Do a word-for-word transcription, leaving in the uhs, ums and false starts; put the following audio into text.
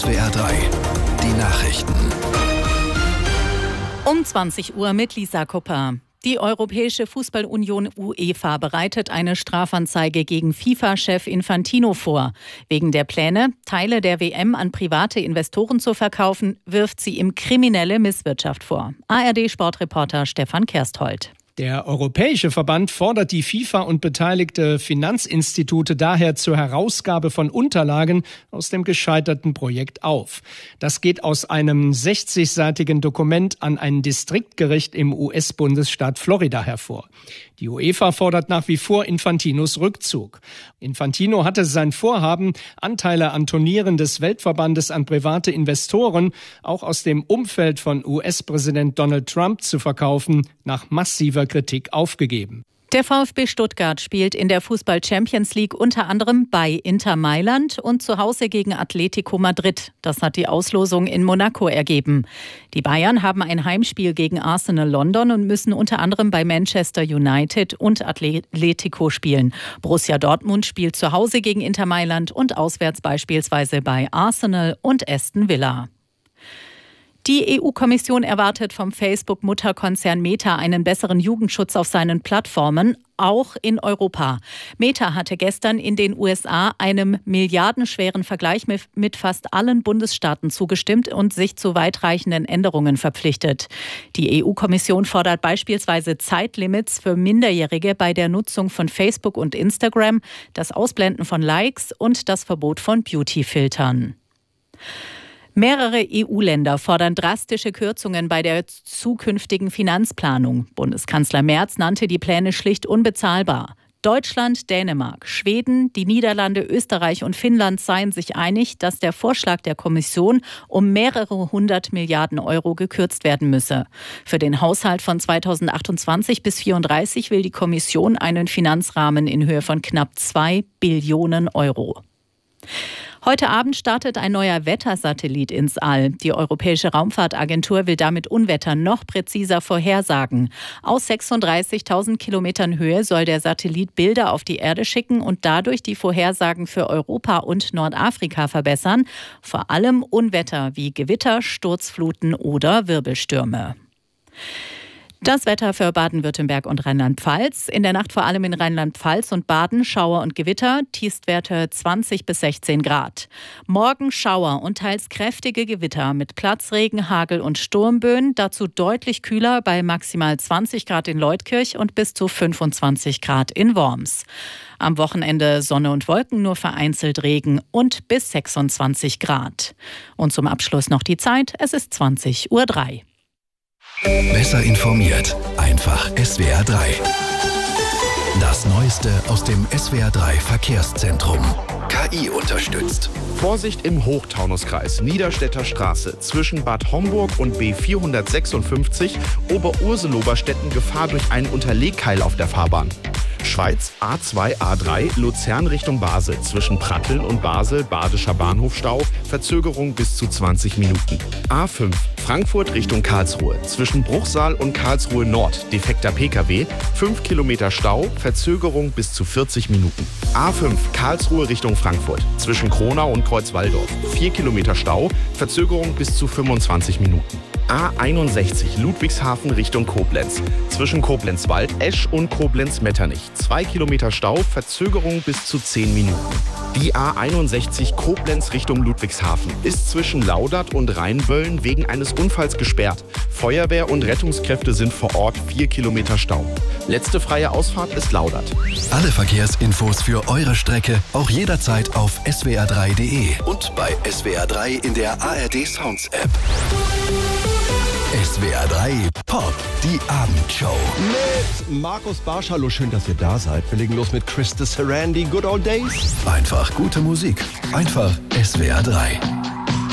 W R drei, die Nachrichten. Um zwanzig Uhr mit Lisa Kupper. Die Europäische Fußballunion UEFA bereitet eine Strafanzeige gegen FIFA-Chef Infantino vor. Wegen der Pläne, Teile der W M an private Investoren zu verkaufen, wirft sie ihm kriminelle Misswirtschaft vor. A R D-Sportreporter Stefan Kersthold. Der Europäische Verband fordert die FIFA und beteiligte Finanzinstitute daher zur Herausgabe von Unterlagen aus dem gescheiterten Projekt auf. Das geht aus einem sechzigseitigen Dokument an ein Distriktgericht im U S-Bundesstaat Florida hervor. Die UEFA fordert nach wie vor Infantinos Rückzug. Infantino hatte sein Vorhaben, Anteile an Turnieren des Weltverbandes an private Investoren, auch aus dem Umfeld von U S-Präsident Donald Trump zu verkaufen, nach massiver Kritik aufgegeben. Der VfB Stuttgart spielt in der Fußball-Champions League unter anderem bei Inter Mailand und zu Hause gegen Atletico Madrid. Das hat die Auslosung in Monaco ergeben. Die Bayern haben ein Heimspiel gegen Arsenal London und müssen unter anderem bei Manchester United und Atletico spielen. Borussia Dortmund spielt zu Hause gegen Inter Mailand und auswärts beispielsweise bei Arsenal und Aston Villa. Die E U-Kommission erwartet vom Facebook-Mutterkonzern Meta einen besseren Jugendschutz auf seinen Plattformen, auch in Europa. Meta hatte gestern in den U S A einem milliardenschweren Vergleich mit fast allen Bundesstaaten zugestimmt und sich zu weitreichenden Änderungen verpflichtet. Die E U-Kommission fordert beispielsweise Zeitlimits für Minderjährige bei der Nutzung von Facebook und Instagram, das Ausblenden von Likes und das Verbot von Beauty-Filtern. Mehrere E U-Länder fordern drastische Kürzungen bei der zukünftigen Finanzplanung. Bundeskanzler Merz nannte die Pläne schlicht unbezahlbar. Deutschland, Dänemark, Schweden, die Niederlande, Österreich und Finnland seien sich einig, dass der Vorschlag der Kommission um mehrere hundert Milliarden Euro gekürzt werden müsse. Für den Haushalt von zweitausendachtundzwanzig bis vierunddreißig will die Kommission einen Finanzrahmen in Höhe von knapp zwei Billionen Euro. Heute Abend startet ein neuer Wettersatellit ins All. Die Europäische Raumfahrtagentur will damit Unwetter noch präziser vorhersagen. Aus sechsunddreißigtausend Kilometern Höhe soll der Satellit Bilder auf die Erde schicken und dadurch die Vorhersagen für Europa und Nordafrika verbessern. Vor allem Unwetter wie Gewitter, Sturzfluten oder Wirbelstürme. Das Wetter für Baden-Württemberg und Rheinland-Pfalz. In der Nacht vor allem in Rheinland-Pfalz und Baden Schauer und Gewitter, Tiefstwerte zwanzig bis sechzehn Grad. Morgen Schauer und teils kräftige Gewitter mit Platzregen, Hagel und Sturmböen. Dazu deutlich kühler bei maximal zwanzig Grad in Leutkirch und bis zu fünfundzwanzig Grad in Worms. Am Wochenende Sonne und Wolken, nur vereinzelt Regen und bis sechsundzwanzig Grad. Und zum Abschluss noch die Zeit, es ist zwanzig Uhr drei. Besser informiert, einfach S W R drei. Das Neueste aus dem S W R drei Verkehrszentrum. K I unterstützt. Vorsicht im Hochtaunuskreis, Niederstädter Straße, zwischen Bad Homburg und B vierhundertsechsundfünfzig, Oberursel-Oberstetten Gefahr durch einen Unterlegkeil auf der Fahrbahn. Schweiz A zwei A drei Luzern Richtung Basel, zwischen Pratteln und Basel Badischer Bahnhofstau, Verzögerung bis zu zwanzig Minuten. A fünf Frankfurt Richtung Karlsruhe, zwischen Bruchsal und Karlsruhe Nord, defekter P K W, fünf Kilometer Stau, Verzögerung bis zu vierzig Minuten. A fünf Karlsruhe Richtung Frankfurt, zwischen Kronau und Kreuzwaldorf, vier Kilometer Stau, Verzögerung bis zu fünfundzwanzig Minuten. A einundsechzig Ludwigshafen Richtung Koblenz, zwischen Koblenz-Wald, Esch und Koblenz-Metternich, zwei Kilometer Stau, Verzögerung bis zu zehn Minuten. Die A einundsechzig Koblenz Richtung Ludwigshafen ist zwischen Laudert und Rheinböllen wegen eines Unfalls gesperrt. Feuerwehr und Rettungskräfte sind vor Ort, vier Kilometer Stau. Letzte freie Ausfahrt ist Laudert. Alle Verkehrsinfos für eure Strecke auch jederzeit auf S W R drei Punkt D E und bei S W R drei in der A R D Sounds App. S W R drei Pop, die Abendshow. Mit Markus Barsch. Hallo, schön, dass ihr da seid. Wir legen los mit Chris de Sarandi, Good Old Days. Einfach gute Musik. Einfach S W R drei.